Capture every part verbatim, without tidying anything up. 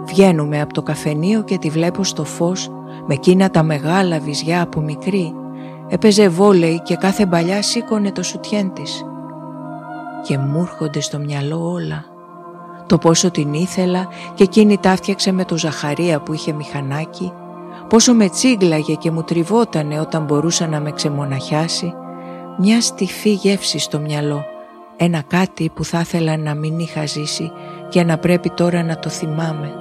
Βγαίνουμε από το καφενείο και τη βλέπω στο φως με εκείνα τα μεγάλα βυζιά από μικρή. Έπαιζε βόλεϊ και κάθε μπαλιά σήκωνε το σουτιέν της. Και μου έρχονται στο μυαλό όλα. Το πόσο την ήθελα και εκείνη τα φτιάξε με το Ζαχαρία που είχε μηχανάκι, πόσο με τσίγκλαγε και μου τριβότανε όταν μπορούσα να με ξεμοναχιάσει, μια στιφή γεύση στο μυαλό, ένα κάτι που θα ήθελα να μην είχα ζήσει και να πρέπει τώρα να το θυμάμαι.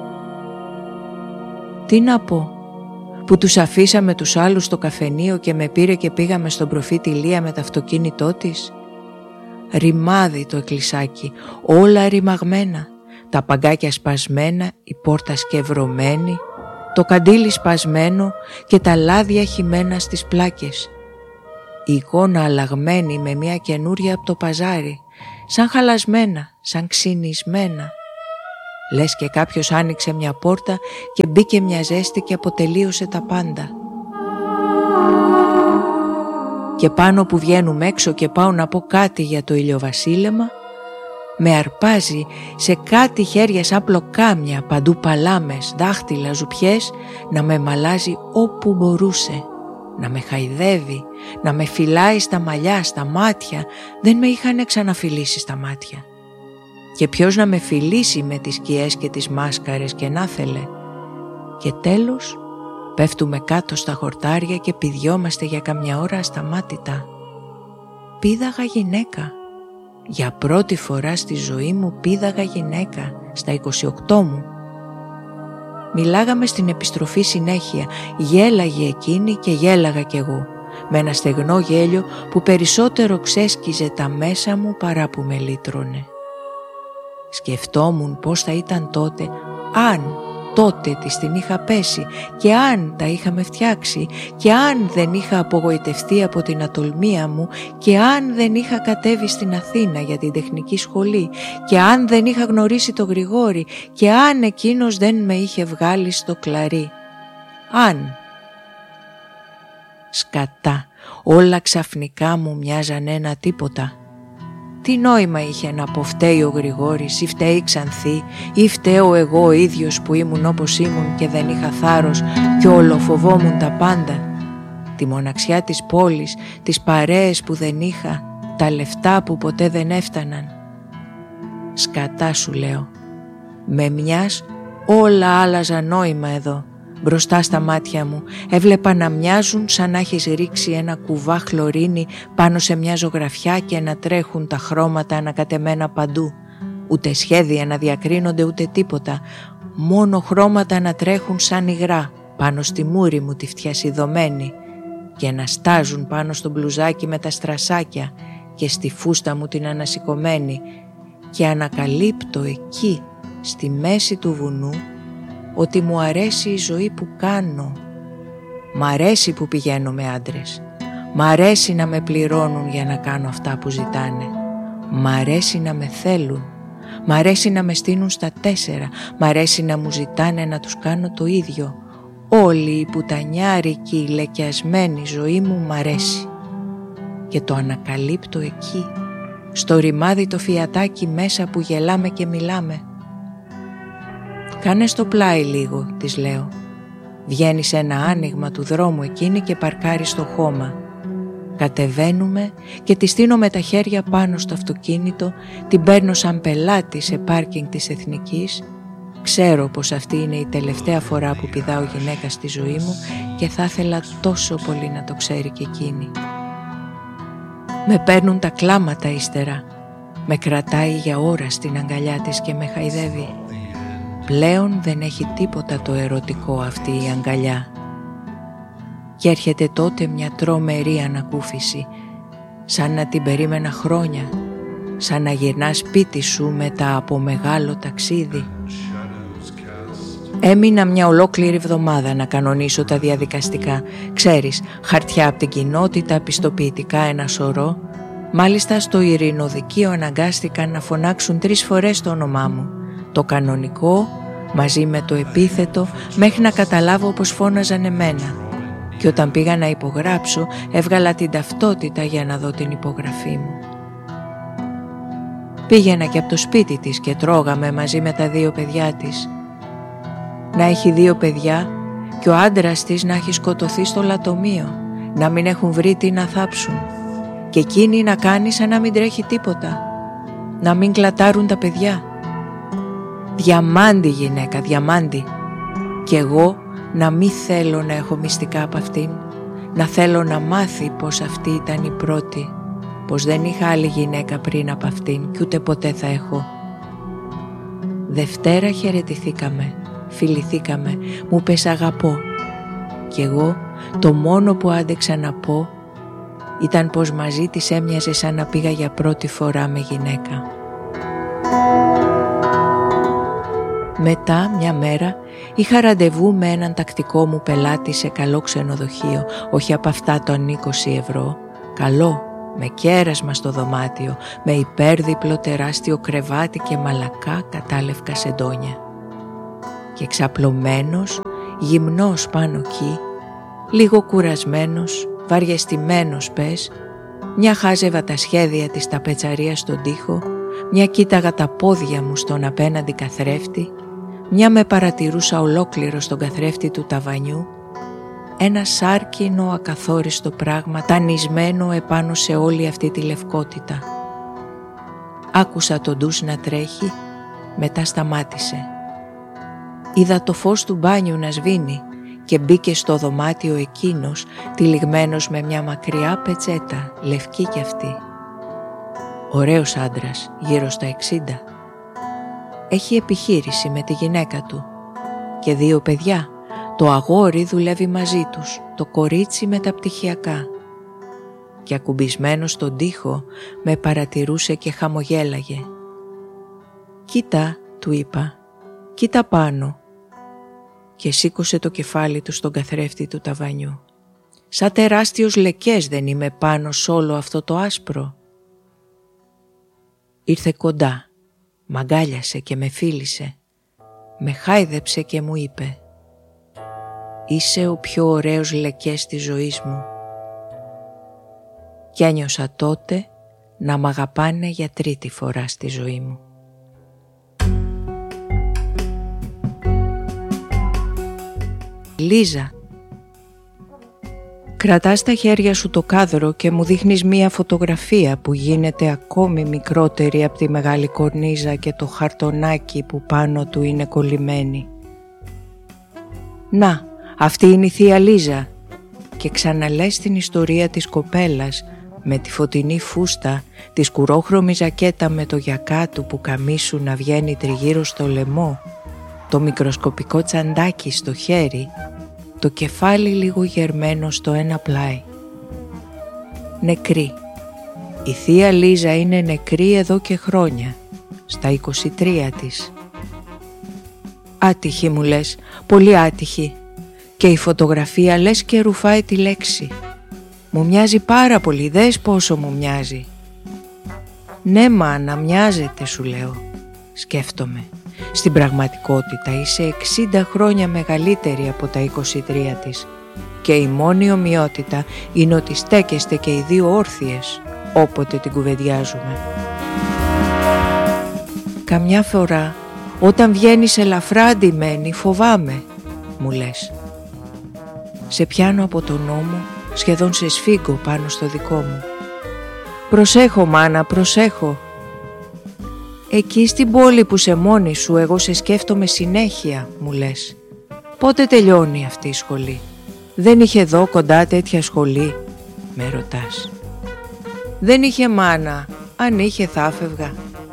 Τι να πω, που τους αφήσαμε τους άλλους στο καφενείο και με πήρε και πήγαμε στον προφήτη Λία με το αυτοκίνητό της. Ρημάδι το εκκλησάκι, όλα ρημαγμένα, τα παγκάκια σπασμένα, η πόρτα σκευρωμένη, το καντήλι σπασμένο και τα λάδια χυμένα στις πλάκες. Η εικόνα αλλαγμένη με μια καινούρια από το παζάρι, σαν χαλασμένα, σαν ξυνισμένα. Λες και κάποιος άνοιξε μια πόρτα και μπήκε μια ζέστη και αποτελείωσε τα πάντα. Και πάνω που βγαίνουμε έξω και πάω να πω κάτι για το ηλιοβασίλεμα, με αρπάζει σε κάτι χέρια σαν πλοκάμια, παντού παλάμες, δάχτυλα, ζουπιές, να με μαλάζει όπου μπορούσε, να με χαϊδεύει, να με φυλάει στα μαλλιά, στα μάτια. Δεν με είχαν ξαναφιλήσει στα μάτια. Και ποιος να με φιλήσει με τις σκιές και τις μάσκαρες και να θέλε. Και τέλος πέφτουμε κάτω στα χορτάρια και πηδιόμαστε για καμιά ώρα ασταμάτητα. Πήδαγα γυναίκα. Για πρώτη φορά στη ζωή μου πήδαγα γυναίκα, στα είκοσι οκτώ μου. Μιλάγαμε στην επιστροφή συνέχεια, γέλαγε εκείνη και γέλαγα κι εγώ, με ένα στεγνό γέλιο που περισσότερο ξέσκιζε τα μέσα μου παρά που με λύτρωνε. Σκεφτόμουν πώς θα ήταν τότε, αν τότε της την είχα πέσει και αν τα είχαμε φτιάξει και αν δεν είχα απογοητευτεί από την ατολμία μου και αν δεν είχα κατέβει στην Αθήνα για την τεχνική σχολή και αν δεν είχα γνωρίσει το Γρηγόρη και αν εκείνος δεν με είχε βγάλει στο κλαρί. Αν. Σκατά, όλα ξαφνικά μου μοιάζαν ένα τίποτα. Τι νόημα είχε να πω φταίει ο Γρηγόρης ή φταίει η Ξανθή ή φταίω εγώ ο ίδιος που ήμουν όπως ήμουν και δεν είχα θάρρος κι όλο φοβόμουν τα πάντα. Τη μοναξιά της πόλης, τις παρέες που δεν είχα, τα λεφτά που ποτέ δεν έφταναν. Σκατά σου λέω, με μιας όλα άλλαζα νόημα εδώ. Μπροστά στα μάτια μου έβλεπα να μοιάζουν σαν να έχεις ρίξει ένα κουβά χλωρίνη πάνω σε μια ζωγραφιά και να τρέχουν τα χρώματα ανακατεμένα παντού. Ούτε σχέδια να διακρίνονται ούτε τίποτα, μόνο χρώματα να τρέχουν σαν υγρά πάνω στη μούρη μου τη φτιασιδωμένη και να στάζουν πάνω στο μπλουζάκι με τα στρασάκια και στη φούστα μου την ανασηκωμένη και ανακαλύπτω εκεί στη μέση του βουνού ότι μου αρέσει η ζωή που κάνω. Μ' αρέσει που πηγαίνω με άντρες. Μ' αρέσει να με πληρώνουν για να κάνω αυτά που ζητάνε. Μ' αρέσει να με θέλουν. Μ' αρέσει να με στείνουν στα τέσσερα. Μ' αρέσει να μου ζητάνε να τους κάνω το ίδιο. Όλη η πουτανιάρικη, λεκιασμένη ζωή μου μ' αρέσει. Και το ανακαλύπτω εκεί, στο ρημάδι το φιατάκι μέσα που γελάμε και μιλάμε. «Κάνε στο πλάι λίγο», της λέω. Βγαίνει σε ένα άνοιγμα του δρόμου εκείνη και παρκάρει στο χώμα. Κατεβαίνουμε και τη στείνω με τα χέρια πάνω στο αυτοκίνητο, την παίρνω σαν πελάτη σε πάρκινγκ της Εθνικής. Ξέρω πως αυτή είναι η τελευταία φορά που πηδάω γυναίκα στη ζωή μου και θα ήθελα τόσο πολύ να το ξέρει και εκείνη. Με παίρνουν τα κλάματα ύστερα. Με κρατάει για ώρα στην αγκαλιά της και με χαϊδεύει. Πλέον δεν έχει τίποτα το ερωτικό αυτή η αγκαλιά. Και έρχεται τότε μια τρομερή ανακούφιση, σαν να την περίμενα χρόνια, σαν να γυρνάς σπίτι σου μετά από μεγάλο ταξίδι. Έμεινα μια ολόκληρη εβδομάδα να κανονίσω τα διαδικαστικά. Ξέρεις, χαρτιά από την κοινότητα, πιστοποιητικά ένα σωρό. Μάλιστα στο ειρηνοδικείο αναγκάστηκαν να φωνάξουν τρεις φορές το όνομά μου. Το κανονικό μαζί με το επίθετο μέχρι να καταλάβω πως φώναζαν εμένα. Και όταν πήγα να υπογράψω έβγαλα την ταυτότητα για να δω την υπογραφή μου. Πήγαινα και από το σπίτι της και τρώγαμε μαζί με τα δύο παιδιά της. να έχει δύο παιδιά και ο άντρας της να έχει σκοτωθεί στο λατομείο, να μην έχουν βρει τι να θάψουν και εκείνη να κάνει σαν να μην τρέχει τίποτα, να μην κλατάρουν τα παιδιά. Διαμάντη γυναίκα, διαμάντη. Κι εγώ να μην θέλω να έχω μυστικά από αυτήν, να θέλω να μάθει πως αυτή ήταν η πρώτη, πως δεν είχα άλλη γυναίκα πριν από αυτήν κι ούτε ποτέ θα έχω. Δευτέρα χαιρετηθήκαμε, φιληθήκαμε, μου πες αγαπώ. Κι εγώ το μόνο που άντεξα να πω ήταν πως μαζί της έμοιαζε σαν να πήγα για πρώτη φορά με γυναίκα. Μετά μια μέρα είχα ραντεβού με έναν τακτικό μου πελάτη σε καλό ξενοδοχείο, όχι από αυτά των είκοσι ευρώ, καλό, με κέρασμα στο δωμάτιο, με υπέρδιπλο τεράστιο κρεβάτι και μαλακά κατάλευκα σεντόνια. Και ξαπλωμένος, γυμνός πάνω εκεί, λίγο κουρασμένος, βαριεστημένος πες, μια χάζευα τα σχέδια της ταπετσαρίας στον τοίχο, μια κοίταγα τα πόδια μου στον απέναντι καθρέφτη, μια με παρατηρούσα ολόκληρο στον καθρέφτη του ταβανιού, ένα σάρκινο ακαθόριστο πράγμα τανισμένο επάνω σε όλη αυτή τη λευκότητα. Άκουσα τον ντους να τρέχει, μετά σταμάτησε. Είδα το φως του μπάνιου να σβήνει και μπήκε στο δωμάτιο εκείνος, τυλιγμένος με μια μακριά πετσέτα, λευκή κι αυτή. Ωραίος άντρας, γύρω στα εξήντα. Έχει επιχείρηση με τη γυναίκα του και δύο παιδιά. Το αγόρι δουλεύει μαζί τους, το κορίτσι με τα πτυχιακά. Και ακουμπισμένο στον τοίχο με παρατηρούσε και χαμογέλαγε. «Κοίτα», του είπα, «κοίτα πάνω». Και σήκωσε το κεφάλι του στον καθρέφτη του ταβανιού. «Σαν τεράστιος λεκές δεν είμαι πάνω σ' όλο αυτό το άσπρο». Ήρθε κοντά, μ' αγκάλιασε και με φίλησε, με χάιδεψε και μου είπε «Είσαι ο πιο ωραίος λεκές της ζωής μου». Κι ένιωσα τότε να μ' αγαπάνε για τρίτη φορά στη ζωή μου. Λίζα. Κρατάς στα χέρια σου το κάδρο και μου δείχνεις μία φωτογραφία που γίνεται ακόμη μικρότερη από τη μεγάλη κορνίζα και το χαρτονάκι που πάνω του είναι κολλημένη. «Να, αυτή είναι η θεία Λίζα», και ξαναλές την ιστορία της κοπέλας με τη φωτεινή φούστα, τη σκουρόχρωμη ζακέτα με το γιακάτου που καμίσου να βγαίνει τριγύρω στο λαιμό, το μικροσκοπικό τσαντάκι στο χέρι, το κεφάλι λίγο γερμένο στο ένα πλάι. Νεκρή. Η θεία Λίζα είναι νεκρή εδώ και χρόνια, στα είκοσι τρία της. «Άτυχη», μου λες, «πολύ άτυχη». Και η φωτογραφία λες και ρουφάει τη λέξη. «Μου μοιάζει πάρα πολύ, δες πόσο μου μοιάζει». «Ναι μάνα, μοιάζεται», σου λέω. Σκέφτομαι. Στην πραγματικότητα είσαι εξήντα χρόνια μεγαλύτερη από τα είκοσι τρία της και η μόνη ομοιότητα είναι ότι στέκεστε και οι δύο όρθιες όποτε την κουβεντιάζουμε. Καμιά φορά όταν βγαίνεις ελαφρά αντιμένη φοβάμαι, μου λες. Σε πιάνω από τον νόμο, σχεδόν σε σφίγγω πάνω στο δικό μου. «Προσέχω μάνα, προσέχω». «Εκεί στην πόλη που σε μόνη σου εγώ σε σκέφτομαι συνέχεια», μου λες. «Πότε τελειώνει αυτή η σχολή? Δεν είχε εδώ κοντά τέτοια σχολή?» με ρωτάς. «Δεν είχε μάνα, αν είχε θα έφευγα».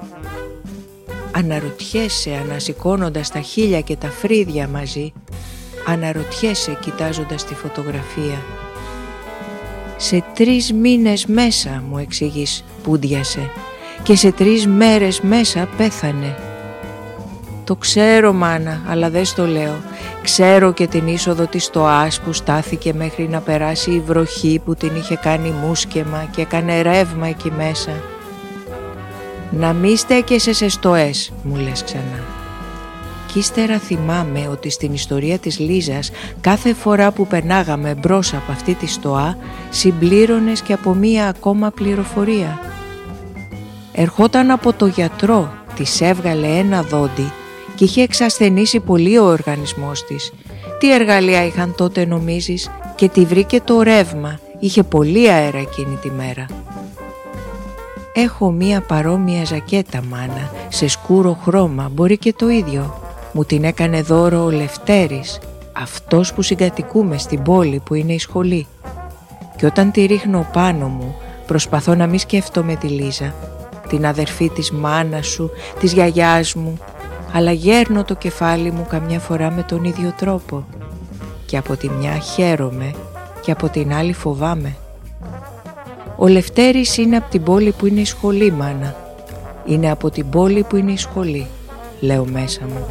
Αναρωτιέσαι ανασηκώνοντας τα χείλια και τα φρύδια μαζί. Αναρωτιέσαι κοιτάζοντας τη φωτογραφία. «Σε τρεις μήνες μέσα», μου εξηγείς, πούντιασε, «και σε τρεις μέρες μέσα πέθανε». «Το ξέρω μάνα, αλλά δεν στο λέω. Ξέρω και την είσοδο της στοάς που στάθηκε μέχρι να περάσει η βροχή που την είχε κάνει μουσκεμα και έκανε ρεύμα εκεί μέσα». «Να μη στέκεσαι σε στοές», μου λες ξανά. Κι ύστερα θυμάμαι ότι στην ιστορία της Λίζας κάθε φορά που περνάγαμε μπρος από αυτή τη στοά συμπλήρωνες και από μία ακόμα πληροφορία. Ερχόταν από το γιατρό, της έβγαλε ένα δόντι και είχε εξασθενήσει πολύ ο οργανισμός της. Τι εργαλεία είχαν τότε νομίζεις, και τη βρήκε το ρεύμα, είχε πολύ αέρα εκείνη τη μέρα. «Έχω μία παρόμοια ζακέτα, μάνα, σε σκούρο χρώμα, μπορεί και το ίδιο. Μου την έκανε δώρο ο Λευτέρης, αυτός που συγκατοικούμε στην πόλη που είναι η σχολή. Και όταν τη ρίχνω πάνω μου, προσπαθώ να μην σκέφτομαι τη Λίζα, την αδερφή της μάνας σου, της γιαγιάς μου, αλλά γέρνω το κεφάλι μου καμιά φορά με τον ίδιο τρόπο. Και από τη μια χαίρομαι και από την άλλη φοβάμαι. Ο Λευτέρης είναι από την πόλη που είναι η σχολή, μάνα. Είναι από την πόλη που είναι η σχολή, λέω μέσα μου».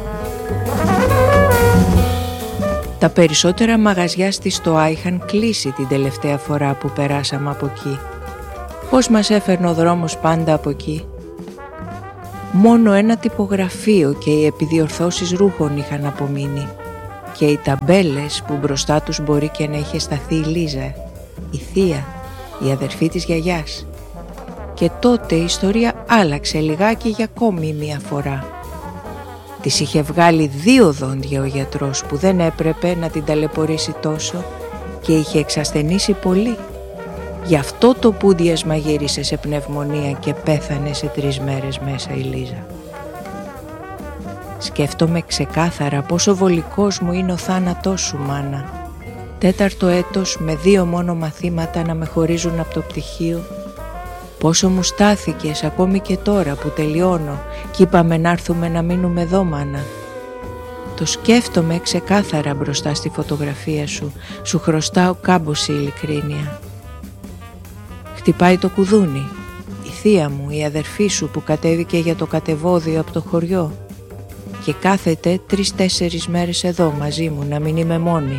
Τα περισσότερα μαγαζιά στη Στοά είχαν κλείσει την τελευταία φορά που περάσαμε από εκεί. Πώς μας έφερνε ο δρόμος πάντα από εκεί. Μόνο ένα τυπογραφείο και οι επιδιορθώσεις ρούχων είχαν απομείνει και οι ταμπέλες που μπροστά τους μπορεί και να είχε σταθεί η Λίζα, η θεία, η αδερφή της γιαγιάς. Και τότε η ιστορία άλλαξε λιγάκι για ακόμη μία φορά. Της είχε βγάλει δύο δόντια ο γιατρός που δεν έπρεπε να την ταλαιπωρήσει τόσο και είχε εξασθενήσει πολύ. Γι' αυτό το πούντιασμα γύρισε σε πνευμονία και πέθανε σε τρεις μέρες μέσα η Λίζα. Σκέφτομαι ξεκάθαρα πόσο βολικός μου είναι ο θάνατός σου, μάνα. Τέταρτο έτος με δύο μόνο μαθήματα να με χωρίζουν από το πτυχίο. Πόσο μου στάθηκες ακόμη και τώρα που τελειώνω κι είπαμε να έρθουμε να μείνουμε εδώ, μάνα. Το σκέφτομαι ξεκάθαρα μπροστά στη φωτογραφία σου. Σου χρωστάω κάμποση ειλικρίνεια. Χτυπάει το κουδούνι. Η θεία μου, η αδερφή σου που κατέβηκε για το κατεβόδιο από το χωριό και κάθεται τρεις-τέσσερις μέρες εδώ μαζί μου να μην είμαι μόνη.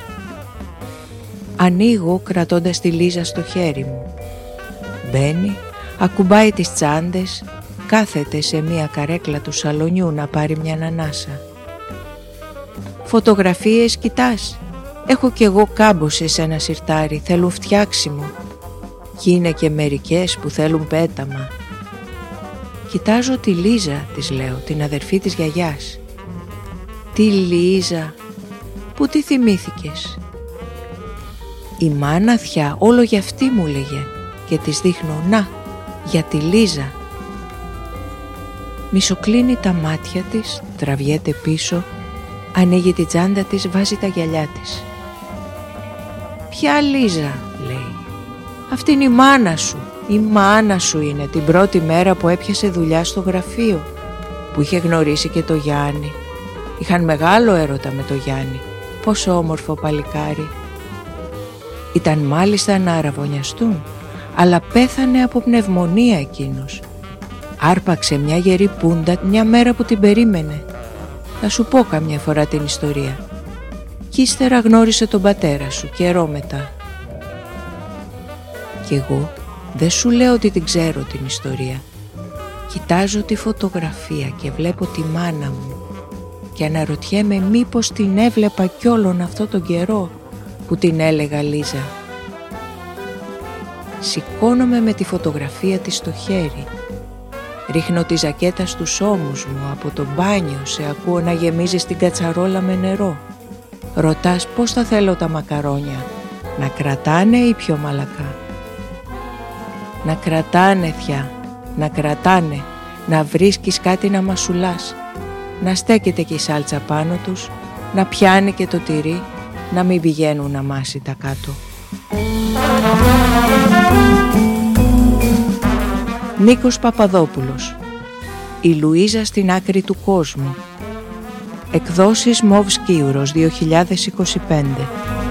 Ανοίγω κρατώντας τη Λίζα στο χέρι μου. Μπαίνει, ακουμπάει τις τσάντες, κάθεται σε μία καρέκλα του σαλονιού να πάρει μια ανάσα. «Φωτογραφίες κοιτάς? Έχω κι εγώ κάμποσες σε ένα σιρτάρι, θέλουν φτιάξιμο. Κι είναι και μερικές που θέλουν πέταμα». «Κοιτάζω τη Λίζα», της λέω, την αδερφή της γιαγιάς. «Τη Λίζα, που τι θυμήθηκες?» «Η μάνα θιά, όλο για αυτή μου λέγε», και της δείχνω, «Να, για τη Λίζα». Μισοκλίνει τα μάτια της, τραβιέται πίσω, ανοίγει τη τσάντα της, βάζει τα γυαλιά της. «Ποια Λίζα?» λέει. «Αυτή είναι η μάνα σου. Η μάνα σου είναι, την πρώτη μέρα που έπιασε δουλειά στο γραφείο, που είχε γνωρίσει και το Γιάννη. Είχαν μεγάλο έρωτα με το Γιάννη. Πόσο όμορφο παλικάρι. Ήταν μάλιστα να αραβωνιαστούν, αλλά πέθανε από πνευμονία εκείνος. Άρπαξε μια γερή πούντα μια μέρα που την περίμενε. Θα σου πω καμιά φορά την ιστορία. Κι ύστερα γνώρισε τον πατέρα σου καιρό μετά». Κι εγώ δεν σου λέω ότι την ξέρω την ιστορία. Κοιτάζω τη φωτογραφία και βλέπω τη μάνα μου και αναρωτιέμαι μήπως την έβλεπα κι όλον αυτό τον καιρό που την έλεγα Λίζα. Σηκώνομαι με τη φωτογραφία της στο χέρι. Ρίχνω τη ζακέτα στους ώμους μου, από το μπάνιο σε ακούω να γεμίζεις την κατσαρόλα με νερό. Ρωτάς πώς θα θέλω τα μακαρόνια, να κρατάνε ή πιο μαλακά? «Να κρατάνε, θιά, να κρατάνε, να βρίσκεις κάτι να μασουλάς, να στέκεται και η σάλτσα πάνω τους, να πιάνει και το τυρί, να μην πηγαίνουν αμάσιτα κάτω». Νίκος Παπαδόπουλος. Η Λουίζα στην άκρη του κόσμου. Εκδόσεις Μοβ Σκίουρος δύο χιλιάδες είκοσι πέντε.